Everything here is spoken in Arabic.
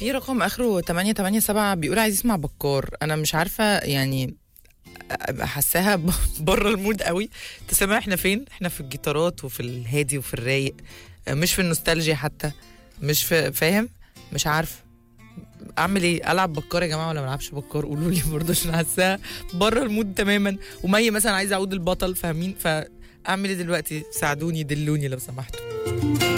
في رقم اخره 887 بيقول عايز يسمع بكار. انا مش عارفه يعني، حاساها بره المود قوي. انت سامع احنا فين؟ احنا في الجيتارات وفي الهادي وفي الرايق، مش في النوستالجيا حتى، مش في فاهم. مش عارف اعمل ايه. العب بكار يا جماعه ولا ما العبش بكار؟ قولوا لي برضه عشان حاساها بره المود تماما. ومي مثلا عايزه اعود البطل، فاهمين؟ فاعمل ايه دلوقتي؟ ساعدوني دلوني لو سمحتوا.